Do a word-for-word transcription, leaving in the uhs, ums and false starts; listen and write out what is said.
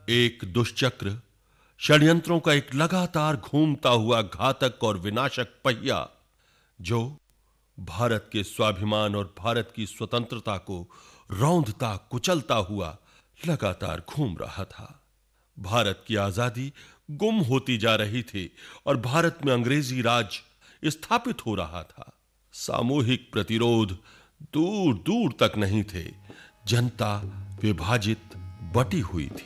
एक दुष्चक्र, षड्यंत्रों का एक लगातार घूमता हुआ घातक और विनाशक पहिया, जो भारत के स्वाभिमान और भारत की स्वतंत्रता को रौंदता कुचलता हुआ लगातार घूम रहा था। भारत की आजादी गुम होती जा रही थी और भारत में अंग्रेजी राज स्थापित हो रहा था। सामूहिक प्रतिरोध दूर दूर तक नहीं थे। जनता विभाजित बटी हुई थी।